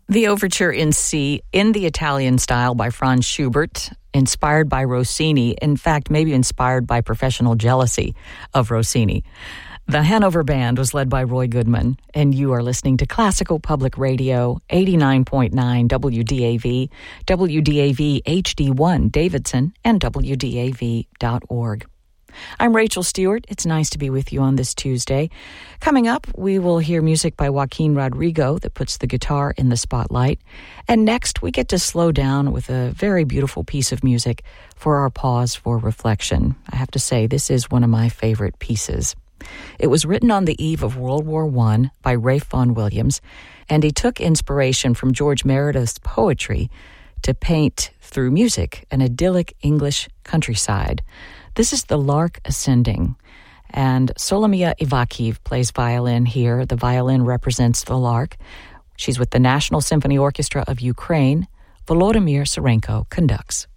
The overture in C, in the Italian style by Franz Schubert, inspired by Rossini, in fact, maybe inspired by professional jealousy of Rossini. The Hanover Band was led by Roy Goodman, and you are listening to Classical Public Radio, 89.9 WDAV, WDAV HD1 Davidson, and WDAV.org. I'm Rachel Stewart. It's nice to be with you on this Tuesday. Coming up, we will hear music by Joaquin Rodrigo that puts the guitar in the spotlight. And next, we get to slow down with a very beautiful piece of music for our pause for reflection. I have to say, this is one of my favorite pieces. It was written on the eve of World War I by Ralph Vaughan Williams, and he took inspiration from George Meredith's poetry to paint through music an idyllic English countryside. This is The Lark Ascending, and Solomia Ivakiv plays violin here. The violin represents the lark. She's with the National Symphony Orchestra of Ukraine. Volodymyr Serenko conducts.